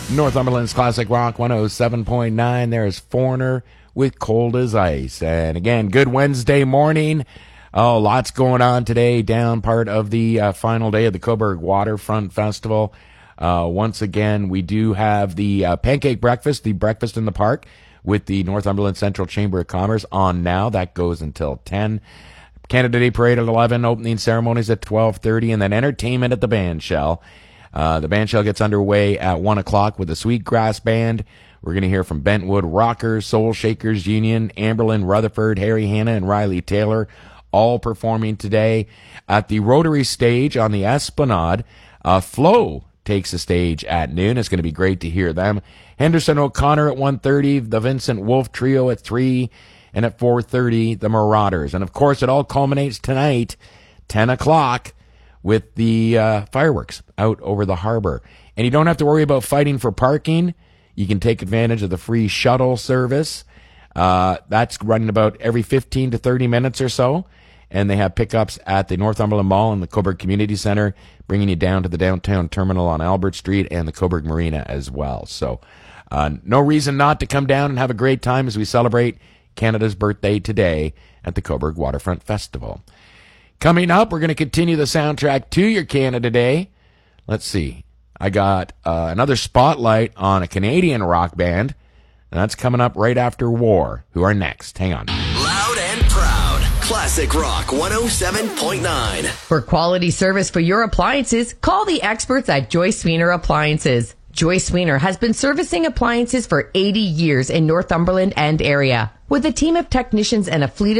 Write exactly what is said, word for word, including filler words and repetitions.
Northumberland's Classic Rock one oh seven point nine. There's Foreigner with Cold as Ice. And again, good Wednesday morning. Oh, lots going on today. Down part of the uh, final day of the Cobourg Waterfront Festival. Uh, once again, we do have the uh, pancake breakfast, the breakfast in the park with the Northumberland Central Chamber of Commerce on now. That goes until ten. Canada Day Parade at eleven, opening ceremonies at twelve thirty, and then entertainment at the Bandshell. Uh, the Bandshell gets underway at one o'clock with the Sweetgrass Band. We're going to hear from Bentwood Rockers, Soul Shakers Union, Amberlin Rutherford, Harry Hanna, and Riley Taylor, all performing today. At the Rotary Stage on the Esplanade, uh, Flow takes the stage at noon. It's going to be great to hear them. Henderson O'Connor at one thirty, the Vincent Wolf Trio at three, and at four thirty, the Marauders. And, of course, it all culminates tonight, ten o'clock, with the uh, fireworks out over the harbor. And you don't have to worry about fighting for parking. You can take advantage of the free shuttle service. Uh, that's running about every fifteen to thirty minutes or so. And they have pickups at the Northumberland Mall and the Cobourg Community Center, bringing you down to the downtown terminal on Albert Street and the Cobourg Marina as well. So uh, no reason not to come down and have a great time as we celebrate Canada's birthday today at the Cobourg Waterfront Festival. Coming up, we're going to continue the soundtrack to your Canada Day. Let's see. I got uh, another spotlight on a Canadian rock band, and that's coming up right after War, who are next. Hang on. Loud and proud. Classic Rock one oh seven point nine. For quality service for your appliances, call the experts at Joyce Sweener Appliances. Joyce Sweener has been servicing appliances for eighty years in Northumberland and area. With a team of technicians and a fleet of